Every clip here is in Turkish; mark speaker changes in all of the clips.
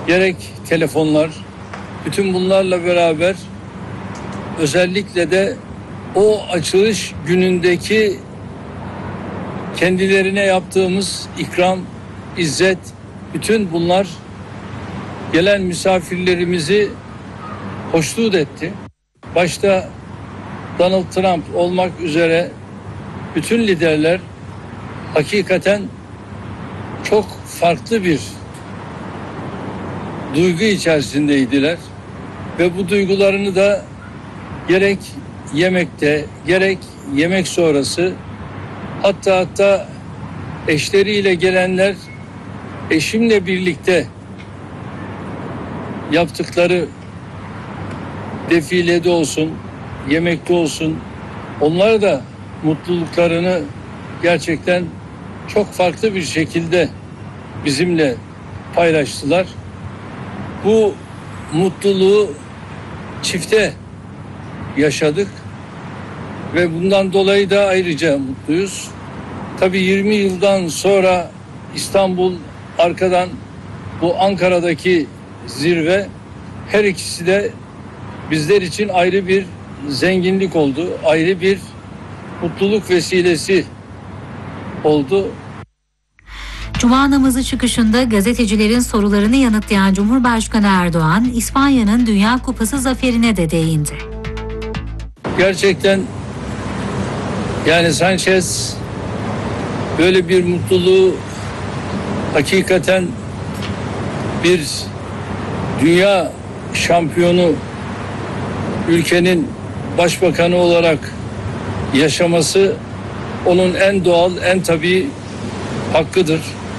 Speaker 1: gerek telefonlar, bütün bunlarla beraber özellikle de o açılış günündeki kendilerine yaptığımız ikram, izzet, bütün bunlar gelen misafirlerimizi hoşnut etti. Başta Donald Trump olmak üzere bütün liderler hakikaten çok farklı bir duygu içerisindeydiler ve bu duygularını da gerek yemekte, gerek yemek sonrası, hatta eşleriyle gelenler eşimle birlikte yaptıkları defilede olsun, yemekte olsun, onlar da mutluluklarını gerçekten çok farklı bir şekilde bizimle paylaştılar. Bu mutluluğu çifte yaşadık ve bundan dolayı da ayrıca mutluyuz. Tabii 20 yıldan sonra İstanbul, arkadan bu Ankara'daki zirve, her ikisi de bizler için ayrı bir zenginlik oldu, ayrı bir mutluluk vesilesi oldu.
Speaker 2: Cuma namazı çıkışında gazetecilerin sorularını yanıtlayan Cumhurbaşkanı Erdoğan, İspanya'nın Dünya Kupası zaferine de değindi.
Speaker 1: Gerçekten yani Sanchez böyle bir mutluluğu hakikaten bir dünya şampiyonu ülkenin başbakanı olarak yaşaması onun en doğal, en tabii hakkıdır.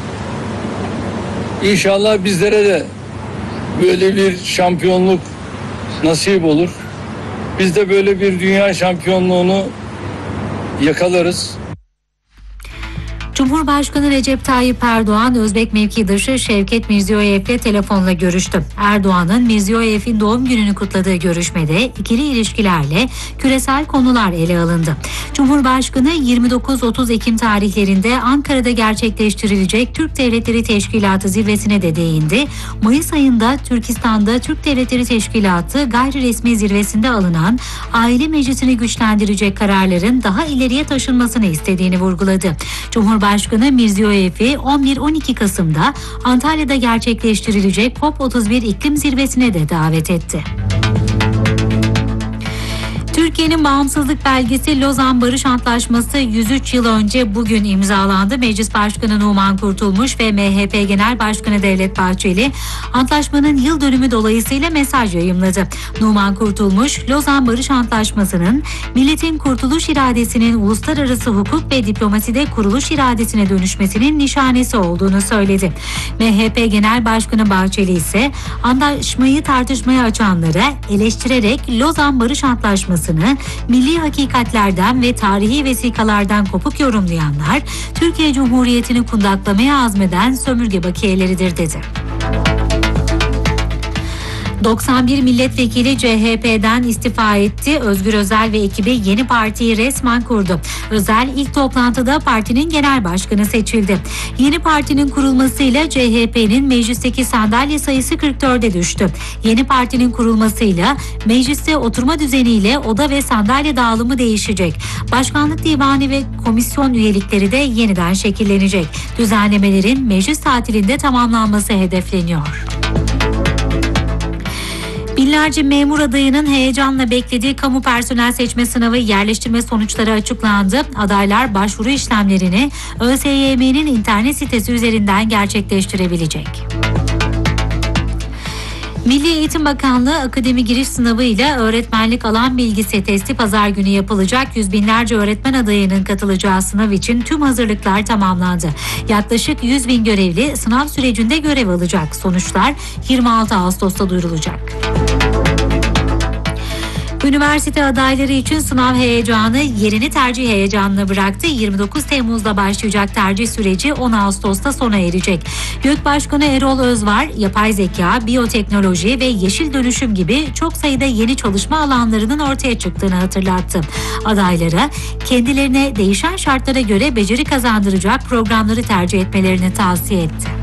Speaker 1: İnşallah bizlere de böyle bir şampiyonluk nasip olur. Biz de böyle bir dünya şampiyonluğunu yakalarız.
Speaker 2: Cumhurbaşkanı Recep Tayyip Erdoğan, Özbek mevkidaşı Şevket Mirziyoyev'le telefonla görüştü. Erdoğan'ın Mirziyoyev'in doğum gününü kutladığı görüşmede ikili ilişkilerle küresel konular ele alındı. Cumhurbaşkanı 29-30 Ekim tarihlerinde Ankara'da gerçekleştirilecek Türk Devletleri Teşkilatı zirvesine de değindi. Mayıs ayında Türkistan'da Türk Devletleri Teşkilatı gayri resmi zirvesinde alınan aile meclisini güçlendirecek kararların daha ileriye taşınmasını istediğini vurguladı. Cumhurbaşkanı Mirziyoyev'i 11-12 Kasım'da Antalya'da gerçekleştirilecek COP31 iklim zirvesine de davet etti. Türkiye'nin bağımsızlık belgesi Lozan Barış Antlaşması 103 yıl önce bugün imzalandı. Meclis Başkanı Numan Kurtulmuş ve MHP Genel Başkanı Devlet Bahçeli antlaşmanın yıl dönümü dolayısıyla mesaj yayımladı. Numan Kurtulmuş, Lozan Barış Antlaşması'nın milletin kurtuluş iradesinin uluslararası hukuk ve diplomaside kuruluş iradesine dönüşmesinin nişanesi olduğunu söyledi. MHP Genel Başkanı Bahçeli ise antlaşmayı tartışmaya açanlara eleştirerek Lozan Barış Antlaşması'nı milli hakikatlerden ve tarihi vesikalardan kopuk yorumlayanlar Türkiye Cumhuriyeti'ni kundaklamaya azmeden sömürge bakiyeleridir dedi. 91 milletvekili CHP'den istifa etti. Özgür Özel ve ekibi yeni partiyi resmen kurdu. Özel ilk toplantıda partinin genel başkanı seçildi. Yeni partinin kurulmasıyla CHP'nin meclisteki sandalye sayısı 44'e düştü. Yeni partinin kurulmasıyla mecliste oturma düzeniyle oda ve sandalye dağılımı değişecek. Başkanlık divanı ve komisyon üyelikleri de yeniden şekillenecek. Düzenlemelerin meclis tatilinde tamamlanması hedefleniyor. Binlerce memur adayının heyecanla beklediği kamu personel seçme sınavı yerleştirme sonuçları açıklandı. Adaylar başvuru işlemlerini ÖSYM'nin internet sitesi üzerinden gerçekleştirebilecek. Milli Eğitim Bakanlığı akademi giriş sınavı ile öğretmenlik alan bilgisi testi pazar günü yapılacak. Yüz binlerce öğretmen adayının katılacağı sınav için tüm hazırlıklar tamamlandı. Yaklaşık 100 bin görevli sınav sürecinde görev alacak. Sonuçlar 26 Ağustos'ta duyurulacak. Üniversite adayları için sınav heyecanı yerini tercih heyecanına bıraktı. 29 Temmuz'da başlayacak tercih süreci 10 Ağustos'ta sona erecek. YÖK Başkanı Erol Özvar, yapay zeka, biyoteknoloji ve yeşil dönüşüm gibi çok sayıda yeni çalışma alanlarının ortaya çıktığını hatırlattı. Adaylara kendilerine değişen şartlara göre beceri kazandıracak programları tercih etmelerini tavsiye etti.